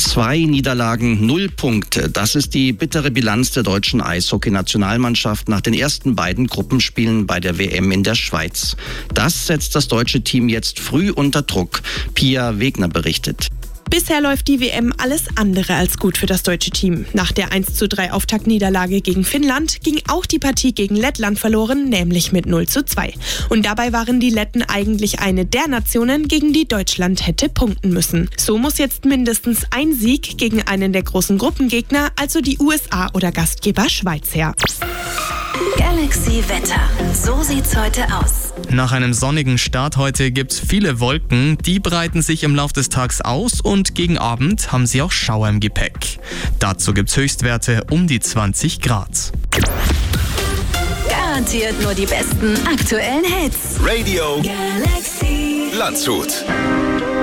2 Niederlagen, 0 Punkte. Das ist die bittere Bilanz der deutschen Eishockey-Nationalmannschaft nach den ersten beiden Gruppenspielen bei der WM in der Schweiz. Das setzt das deutsche Team jetzt früh unter Druck. Pia Wegner berichtet. Bisher läuft die WM alles andere als gut für das deutsche Team. Nach der 1:3 Auftaktniederlage gegen Finnland ging auch die Partie gegen Lettland verloren, nämlich mit 0:2. Und dabei waren die Letten eigentlich eine der Nationen, gegen die Deutschland hätte punkten müssen. So muss jetzt mindestens ein Sieg gegen einen der großen Gruppengegner, also die USA oder Gastgeber Schweiz, her. Galaxy Wetter. So sieht's heute aus. Nach einem sonnigen Start heute gibt's viele Wolken. Die breiten sich im Laufe des Tages aus und gegen Abend haben sie auch Schauer im Gepäck. Dazu gibt's Höchstwerte um die 20 Grad. Garantiert nur die besten aktuellen Hits. Radio Galaxy Landshut.